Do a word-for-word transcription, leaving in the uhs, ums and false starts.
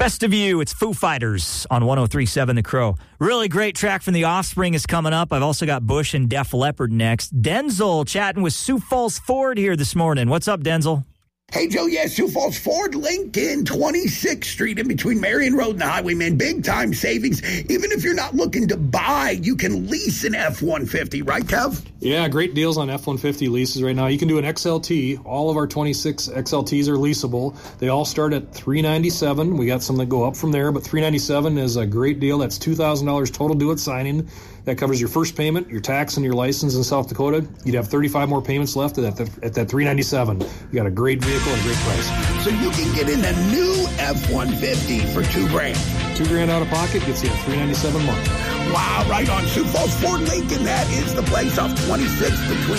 Best of You, it's Foo Fighters on one oh three point seven The Crow. Really great track from The Offspring is coming up. I've also got Bush and Def Leppard next. Denzel chatting with Sioux Falls Ford here this morning. What's up, Denzel? Hey, Joe, yeah, Sioux Falls Ford, Lincoln, twenty-sixth Street, in between Marion Road and the highway, man. Big time savings. Even if you're not looking to buy, you can lease an F one fifty, right, Kev? Yeah, great deals on F one fifty leases right now. You can do an X L T. All of our twenty-six X L Ts are leasable. They all start at three hundred ninety-seven dollars. We got some that go up from there, but three hundred ninety-seven dollars is a great deal. That's two thousand dollars total due at signing. That covers your first payment, your tax, and your license in South Dakota. You'd have thirty-five more payments left at that, at that three hundred ninety-seven dollars. You got a great vehicle and a great price. So you can get in a new F one fifty for two grand. Two grand out of pocket gets you a three hundred ninety-seven dollars a month. Wow, right on. Sioux Falls Ford, Lincoln. That is the place off twenty-sixth between